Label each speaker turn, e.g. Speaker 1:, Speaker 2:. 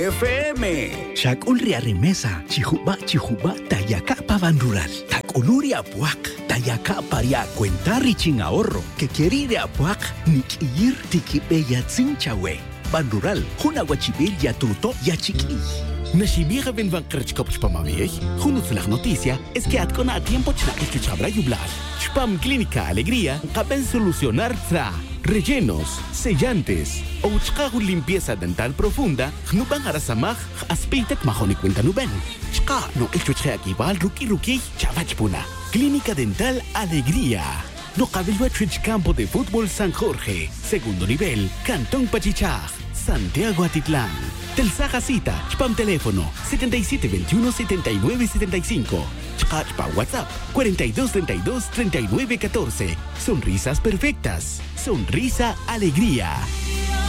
Speaker 1: FM.
Speaker 2: Shakulria remesa, chihuba, tayaka pa Banrural. Takuluria puak, tayaka paria cuenta riching ahorro. Que quiere apuak, nikir tikibe ya tzinchawe. Banrural, juna guachibel ya truto ya chiqui.
Speaker 3: Nashibira ben van krachkop chpamavie, junut la noticia es que atkona a tiempo chnakichu chabra yublar. Chpam Clínica Alegría, caben solucionar tra, rellenos, sellantes, o chkagu limpieza dental profunda, nuban harasamaj, aspeitet mahoni cuenta nuben. Chka no echuche aquí val ruki, chavachpuna. Clínica Dental Alegría. No cabello Campo de Fútbol San Jorge, segundo nivel, Cantón Pachichaj, Santiago Atitlán. Telsaja cita, Chpam teléfono 7721-7975. Chpa WhatsApp 4232-3914. Sonrisas perfectas. Sonrisa Alegría.